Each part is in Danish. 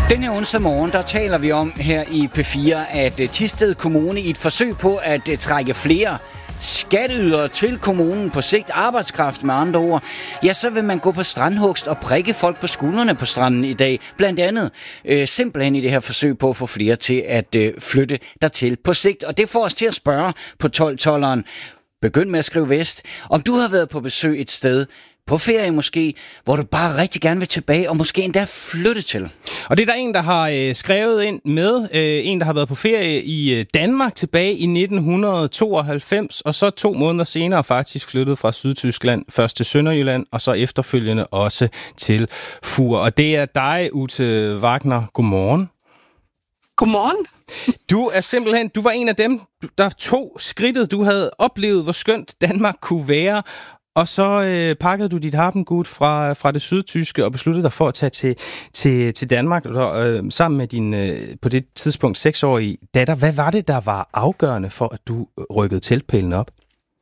Den her onsdag morgen, der taler vi om her i P4, at Thisted Kommune i et forsøg på at trække flere skatteydere til kommunen, på sigt arbejdskraft med andre ord, ja, så vil man gå på strandhugst og prikke folk på skuldrene på stranden i dag. Blandt andet simpelthen i det her forsøg på at få flere til at flytte dertil på sigt. Og det får os til at spørge på 12-12'eren. Begynd med at skrive vest, om du har været på besøg et sted, på ferie måske, hvor du bare rigtig gerne vil tilbage, og måske endda flytte til. Og det er der en, der har skrevet ind med. En, der har været på ferie i Danmark tilbage i 1992, og så 2 måneder senere faktisk flyttet fra Sydtyskland, først til Sønderjylland, og så efterfølgende også til Fur. Og det er dig, Ute Wagner. Godmorgen. Godmorgen. Du var en af dem, der tog skridtet. Du havde oplevet, hvor skønt Danmark kunne være, og så pakkede du dit harpengud fra det sydtyske og besluttede dig for at tage til Danmark sammen med din på det tidspunkt 6-årige datter. Hvad var det, der var afgørende for, at du rykkede teltpælen op?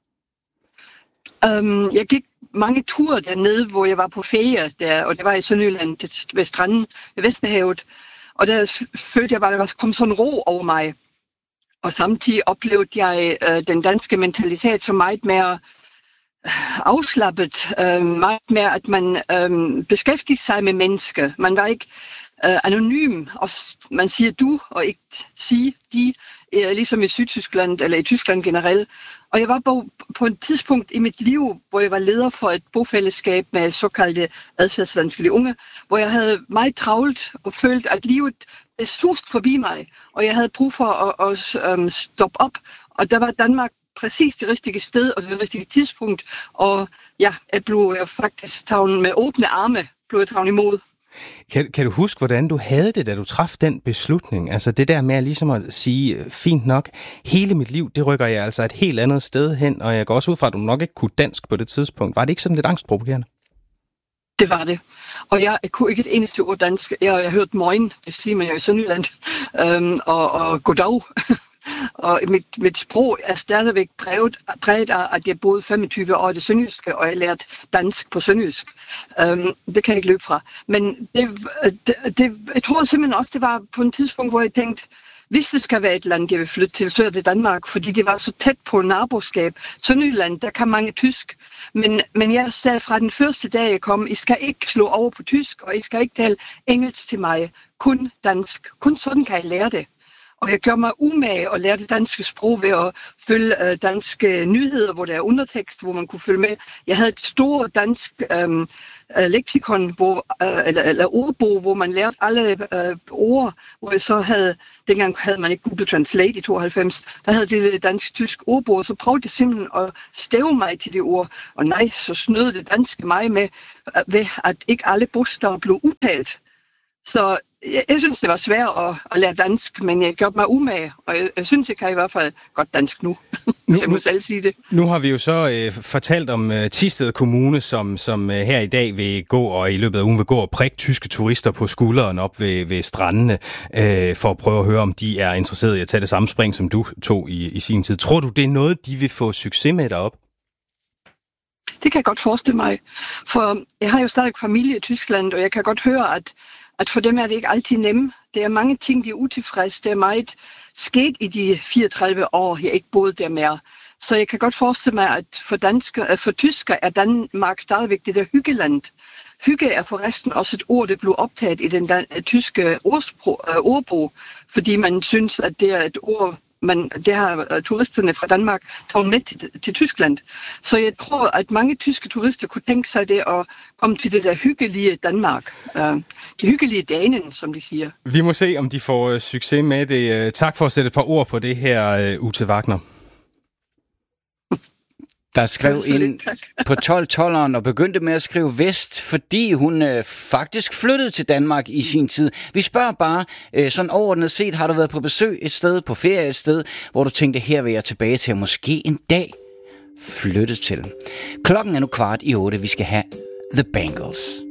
Jeg gik mange ture dernede, hvor jeg var på ferie, og det var i Sønderjylland ved stranden ved Vesterhavet. Og der følte jeg bare, at der kom sådan ro over mig. Og samtidig oplevede jeg den danske mentalitet så meget mere afslappet, meget mere, at man beskæftigede sig med mennesker. Man var ikke anonym, og man siger du, og ikke sige de, ligesom i Sydtyskland, eller i Tyskland generelt. Og jeg var på et tidspunkt i mit liv, hvor jeg var leder for et bofællesskab med såkaldte adfærdsvanskelige unge, hvor jeg havde meget travlt og følte, at livet sust forbi mig, og jeg havde brug for at stoppe op. Og der var Danmark præcis det rigtige sted og det rigtige tidspunkt, og ja, jeg blev faktisk taget med åbne arme, imod. Kan du huske, hvordan du havde det, da du traf den beslutning? Altså det der med ligesom at sige, fint nok, hele mit liv, det rykker jeg altså et helt andet sted hen, og jeg går også ud fra, at du nok ikke kunne dansk på det tidspunkt. Var det ikke sådan lidt angstprovokerende? Det var det. Og jeg kunne ikke et eneste ord dansk. Jeg hørte morgen, det siger man jo i Sønderjylland, og goddag. Og mit sprog er stadigvæk præget af, at jeg boede 25 år i det sønderjyske, og jeg lærte dansk på sønderjysk. Det kan jeg ikke løbe fra. Men jeg tror simpelthen også, det var på et tidspunkt, hvor jeg tænkte, hvis det skal være et land, jeg vil flytte til, så er det Danmark, fordi det var så tæt på naboskab. Sønderjylland, der kan mange tysk. Men jeg sagde fra den første dag, jeg kom, I skal ikke slå over på tysk, og I skal ikke tale engelsk til mig. Kun dansk. Kun sådan kan jeg lære det. Og jeg gør mig umage og lære det danske sprog ved at følge danske nyheder, hvor der er undertekst, hvor man kunne følge med. Jeg havde et stort dansk leksikon, eller ordbog, hvor man lærte alle ord, hvor jeg så havde, dengang havde man ikke Google Translate i 92, der havde det dansk-tysk ordbog, så prøvede jeg simpelthen at stæve mig til det ord, og nej, så snød det danske mig med, ved at ikke alle bogstaver blev udtalt. Så jeg synes, det var svært at lære dansk, men jeg gjorde mig umage, og jeg synes, jeg kan i hvert fald godt dansk nu. Jeg må selv sige det. Nu har vi jo så fortalt om Thisted Kommune, som her i dag vil gå, og i løbet af ugen vil gå og prikke tyske turister på skulderen op ved strandene, for at prøve at høre, om de er interesserede i at tage det samme spring, som du tog i sin tid. Tror du, det er noget, de vil få succes med deroppe? Det kan jeg godt forestille mig, for jeg har jo stadig familie i Tyskland, og jeg kan godt høre, at for dem er det ikke altid nemt. Der er mange ting, de er utilfredse. Det er meget sket i de 34 år, jeg ikke boede der mere. Så jeg kan godt forestille mig, at for tysker er Danmark stadigvæk det der hyggeland. Hygge er forresten også et ord, der blev optaget i den tyske ordbog, fordi man synes, at det er et ord, det har turisterne fra Danmark taget med til Tyskland. Så jeg tror, at mange tyske turister kunne tænke sig det at komme til det der hyggelige Danmark. De hyggelige Danen, som de siger. Vi må se, om de får succes med det. Tak for at sætte et par ord på det her, Ute Wagner. Der skrev ind på 12-12'eren og begyndte med at skrive vest, fordi hun faktisk flyttede til Danmark i sin tid. Vi spørger bare, sådan overordnet set, har du været på besøg et sted, på ferie et sted, hvor du tænkte, her vil jeg tilbage til, og måske en dag flytte til. Klokken er nu 7:15. Vi skal have The Bangles.